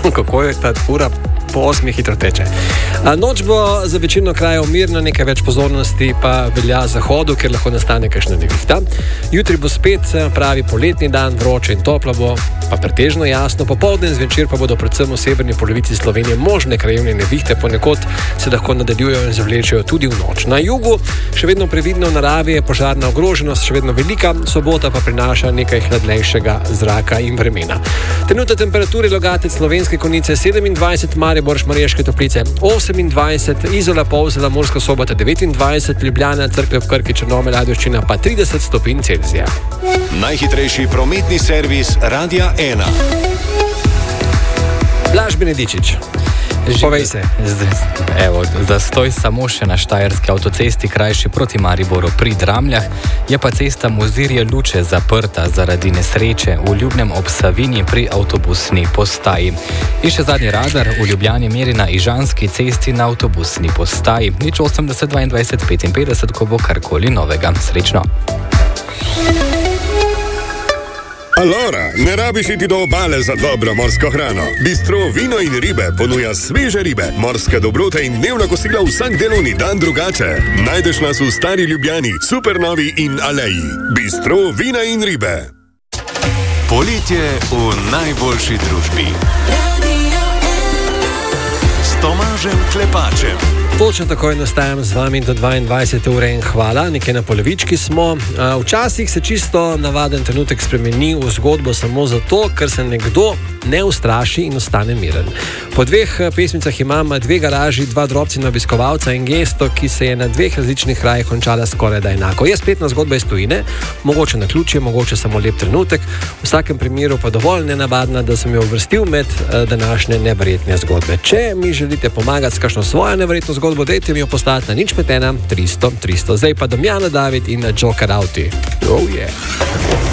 Kako je ta ura po 8 hitro teče. Noč bo za večino krajev mirna, nekaj več pozornosti pa velja zahodu, ker lahko nastane kakšna nevihta. Jutri bo spet pravi poletni dan, vroče in toplo bo, pa pretežno jasno. Popoldne in zvečer pa bodo predvsem v severni polovici Slovenije možne krajevne nevihte, ponekod se lahko nadaljujejo in zavlečejo tudi v noč. Na jugu še vedno previdno v naravi, je požarna ogroženost še vedno velika, sobota pa prinaša nekaj hladnejšega zraka in vremena. Trenutne temperature Logatec, Slovenske Konjice 27, Maribor, Šmarješke Toplice 28, Izola, Polzela, Murska Sobota 29, Ljubljana, Cerklje ob Krki, Črnomelj, Ajdovščina pa 30 stopinj Celzija. Najhitrejši prometni servis Radia 1. Blaž Benedičič. Povej se. Evo, zastoj samo še na štajerski avtocesti krajši proti Mariboru pri Dramljah, je pa cesta Mozirje-Luče zaprta zaradi nesreče v Ljubnem ob Savinji pri avtobusni postaji. In še zadnji radar v Ljubljani meri na Ižanski cesti na avtobusni postaji. 080 22 55, ko bo karkoli novega. Srečno! Alora, ne rabiš iti do obale za dobro morsko hrano. Bistro Vino in ribe ponuja sveže ribe, morske dobrote in dnevna kosila vsak delovni dan drugače. Najdeš nas v Stari Ljubljani, Supernovi in Aleji. Bistro Vina in ribe. Poletje v najboljši družbi. S Tomažem Klepačem. Točno takoj nastajam z vami do 22. ure in hvala, nekaj na polovički smo. Včasih se čisto navaden trenutek spremeni v zgodbo samo zato, ker se nekdo ne ustraši in ostane miren. Po dveh pesmicah imam dve garaži, dva drobcina obiskovalca in gesto, ki se je na dveh različnih krajih končala skoraj da enako. Je spletna zgodba iz tujine, mogoče naključje, mogoče samo lep trenutek, v vsakem primeru pa dovolj nenavadna, da sem jo uvrstil med današnje neverjetne zgodbe. Če mi želite pomagati s kakšno svojo neverjetno zgodbo, dejte mi jo poslati na 051 300 300. Zdaj pa Damjana David in Joker Auti. Oh yeah.